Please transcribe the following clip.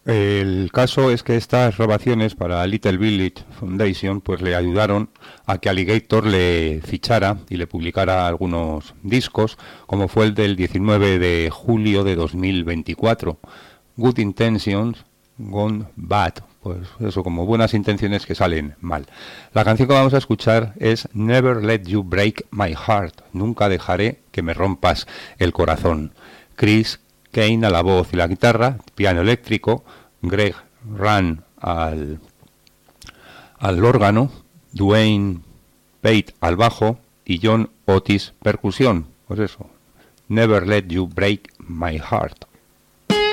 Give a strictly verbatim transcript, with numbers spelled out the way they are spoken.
El caso es que estas grabaciones para Little Village Foundation pues le ayudaron a que Alligator le fichara y le publicara algunos discos, como fue el del diecinueve de julio de dos mil veinticuatro, Good Intentions Gone Bad, pues eso, como buenas intenciones que salen mal. La canción que vamos a escuchar es Never Let You Break My Heart, nunca dejaré que me rompas el corazón. Chris Kane a la voz y la guitarra, piano eléctrico, Greg Run al, al órgano, Dwayne Pate al bajo y John Otis percusión. Pues eso, Never Let You Break My Heart.